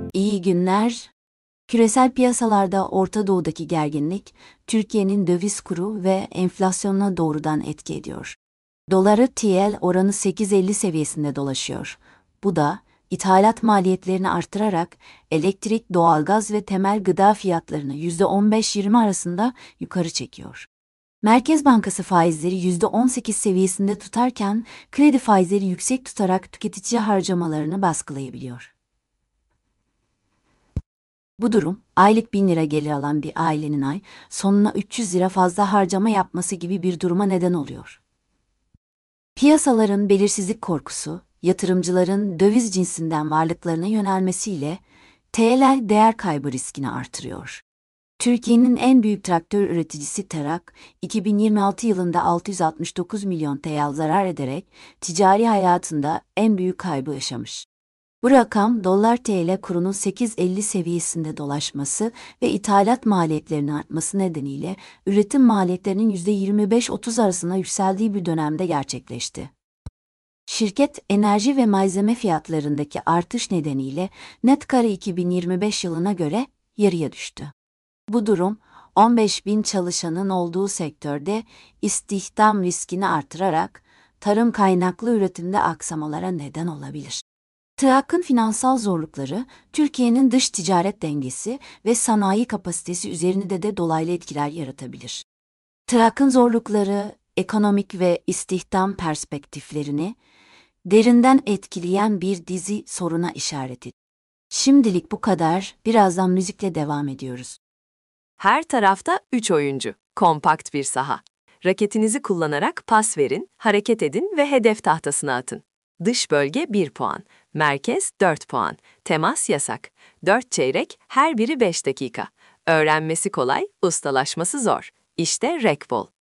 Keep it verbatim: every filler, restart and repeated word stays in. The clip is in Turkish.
İyi günler. Küresel piyasalarda Orta Doğu'daki gerginlik, Türkiye'nin döviz kuru ve enflasyonuna doğrudan etki ediyor. Doları T L oranı sekiz elli seviyesinde dolaşıyor. Bu da, ithalat maliyetlerini artırarak elektrik, doğalgaz ve temel gıda fiyatlarını yüzde on beş yirmi arasında yukarı çekiyor. Merkez Bankası faizleri yüzde on sekiz seviyesinde tutarken, kredi faizleri yüksek tutarak tüketici harcamalarını baskılayabiliyor. Bu durum, aylık bin lira gelir alan bir ailenin ay sonuna üç yüz lira fazla harcama yapması gibi bir duruma neden oluyor. Piyasaların belirsizlik korkusu, yatırımcıların döviz cinsinden varlıklarına yönelmesiyle T L değer kaybı riskini artırıyor. Türkiye'nin en büyük traktör üreticisi Terak, iki bin yirmi altı yılında altı yüz altmış dokuz milyon T L zarar ederek ticari hayatında en büyük kaybı yaşamış. Bu rakam, dolar-T L kurunun sekiz elli seviyesinde dolaşması ve ithalat maliyetlerinin artması nedeniyle üretim maliyetlerinin yüzde yirmi beş otuz arasında yükseldiği bir dönemde gerçekleşti. Şirket, enerji ve malzeme fiyatlarındaki artış nedeniyle net kar iki bin yirmi beş yılına göre yarıya düştü. Bu durum, on beş bin çalışanın olduğu sektörde istihdam riskini artırarak tarım kaynaklı üretimde aksamalara neden olabilir. TRAK'ın finansal zorlukları, Türkiye'nin dış ticaret dengesi ve sanayi kapasitesi üzerinde de dolaylı etkiler yaratabilir. TRAK'ın zorlukları, ekonomik ve istihdam perspektiflerini derinden etkileyen bir dizi soruna işaret ediyor. Şimdilik bu kadar, birazdan müzikle devam ediyoruz. Her tarafta üç oyuncu, kompakt bir saha. Raketinizi kullanarak pas verin, hareket edin ve hedef tahtasına atın. Dış bölge bir puan, merkez dört puan, temas yasak. dört çeyrek, her biri beş dakika. Öğrenmesi kolay, ustalaşması zor. İşte Rekbol.